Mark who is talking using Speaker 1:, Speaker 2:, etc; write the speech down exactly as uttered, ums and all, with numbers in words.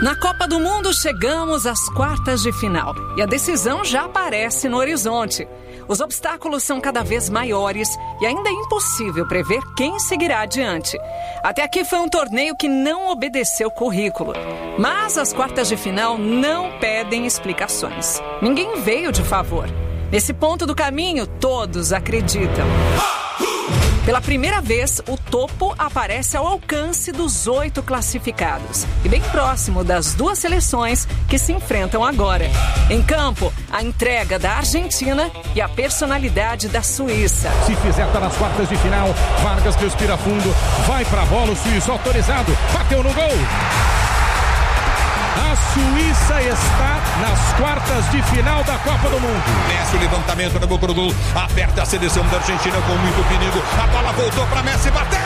Speaker 1: Na Copa do Mundo chegamos às quartas de final e a decisão já aparece no horizonte. Os obstáculos são cada vez maiores e ainda é impossível prever quem seguirá adiante. Até aqui foi um torneio que não obedeceu currículo. Mas as quartas de final não pedem explicações. Ninguém veio de favor. Nesse ponto do caminho, todos acreditam. Pela primeira vez, o topo aparece ao alcance dos oito classificados e bem próximo das duas seleções que se enfrentam agora. Em campo, a entrega da Argentina e a personalidade da Suíça.
Speaker 2: Se fizer, tá nas quartas de final. Vargas respira fundo, vai pra bola, o suíço autorizado, bateu no gol. A Suíça está nas quartas de final da Copa do Mundo.
Speaker 3: Messi, o levantamento na boca do gol, aperta a seleção da Argentina com muito perigo. A bola voltou para Messi, bateu!